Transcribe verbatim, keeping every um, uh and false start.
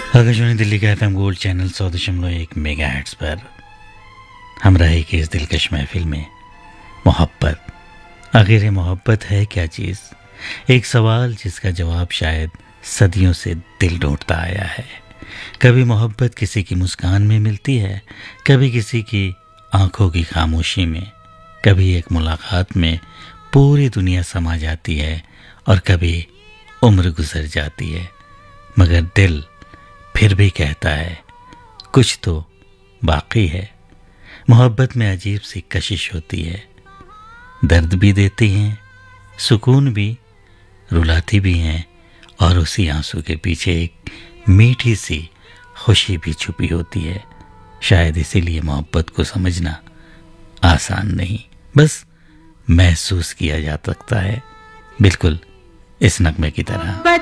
आकाशवाणी दिल्ली का FM gold channel सौ दशमलव एक मेगा हर्ट्ज पर हम रहे कि इस दिलकश महफिल में मोहब्बत। आखिर ये मोहब्बत है क्या चीज़? एक सवाल जिसका जवाब शायद सदियों से दिल ढूंढता आया है। कभी मोहब्बत किसी की मुस्कान में मिलती है, कभी किसी की आंखों की खामोशी में, कभी एक मुलाकात में पूरी दुनिया समा जाती है और कभी उम्र गुजर जाती है, मगर दिल फिर भी कहता है कुछ तो बाकी है। मोहब्बत में अजीब सी कशिश होती है, दर्द भी देती हैं, सुकून भी, रुलाती भी हैं, और उसी आंसू के पीछे एक मीठी सी खुशी भी छुपी होती है। शायद इसीलिए मोहब्बत को समझना आसान नहीं, बस महसूस किया जा सकता है, बिल्कुल इस नगमे की तरह।